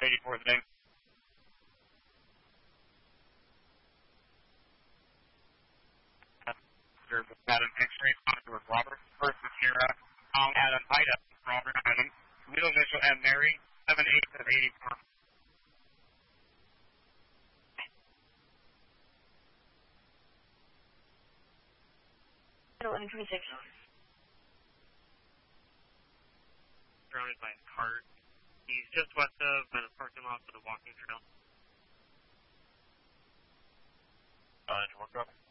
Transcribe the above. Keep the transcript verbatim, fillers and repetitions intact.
eighty-four the name. There's Adam X-ray, with Robert. First is Sierra, Tom, Adam, Ida, Robert, Adam. Middle initial, and Mary, seven eight of eighty-four. eleven twenty-six. Surrounded by a cart. He's just west of by the parking lot for the walking trail. Uh, did you work up?